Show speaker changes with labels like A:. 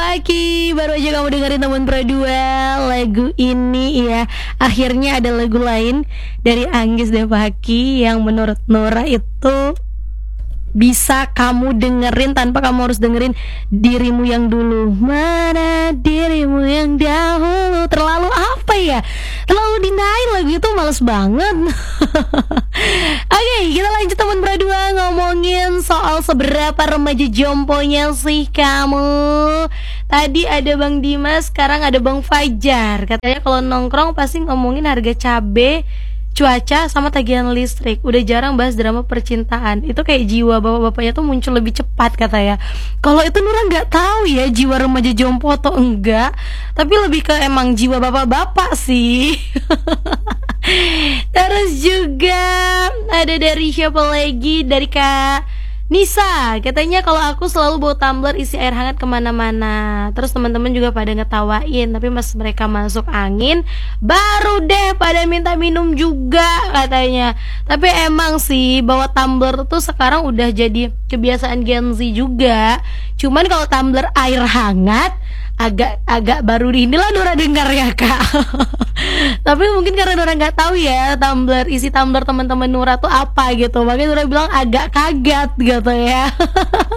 A: Faki, baru aja kamu dengerin teman berdua. Lagu ini ya, akhirnya ada lagu lain dari Anggis dan Faki yang menurut Nora itu bisa kamu dengerin tanpa kamu harus dengerin dirimu yang dulu. Mana dirimu yang dahulu. Terlalu apa ya, terlalu denial lagu itu, males banget. Oke, kita lanjut teman berdua ngomongin soal seberapa remaja jomponya sih kamu. Tadi ada Bang Dimas, sekarang ada Bang Fajar. Katanya kalau nongkrong pasti ngomongin harga cabe, cuaca, sama tagihan listrik. Udah jarang bahas drama percintaan. Itu kayak jiwa bapak-bapaknya tuh muncul lebih cepat katanya. Kalau itu Nura nggak tahu ya jiwa remaja jompo atau enggak, tapi lebih ke emang jiwa bapak-bapak sih. Terus juga ada dari siapa lagi, dari Kak Nisa, katanya kalau aku selalu bawa tumbler isi air hangat kemana-mana. Terus teman-teman juga pada ngetawain, tapi pas mereka masuk angin baru deh pada minta minum juga katanya. Tapi emang sih bawa tumbler tuh sekarang udah jadi kebiasaan Gen Z juga. Cuman kalau tumbler air hangat agak baru inilah Nora dengar ya Kak. Tapi mungkin karena Nora nggak tahu ya isi tumbler teman-teman Nora tuh apa gitu, makanya Nora bilang agak kaget gitu ya.